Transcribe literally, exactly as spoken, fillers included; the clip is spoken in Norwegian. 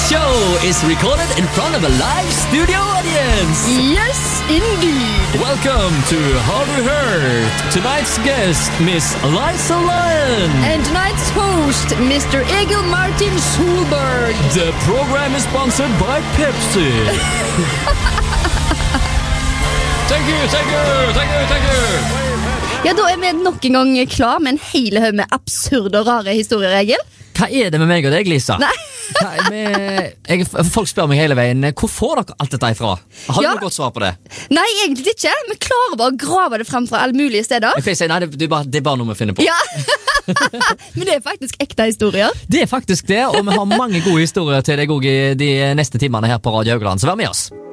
show is recorded in front of a live studio audience. Yes, indeed. Welcome to Have You Heard? Tonight's guest, Miss Liza Lyon. And tonight's host, Mister Egil Martin Solberg. The program is sponsored by Pepsi. Thank you, thank you, thank you, thank you. Ja, da er vi nok en gang klar med en hele høy med absurde og rare historier, Egil. Hva er det med meg og deg, Lisa? Nei. Hva er med, jeg, folk spør meg hele veien, hvor får dere alt dette ifra? Har Ja. du noe godt svar på det? Nei, egentlig ikke. Vi klarer bare å grave det frem fra alle mulige steder. Jeg kan si, nei, det, det, er bare, det er bare noe vi finner på. Ja. Men det er faktisk ekte historier. Det er faktisk det, og vi har mange gode historier til deg også i de neste timene her på Radio Haugland, så vær med oss.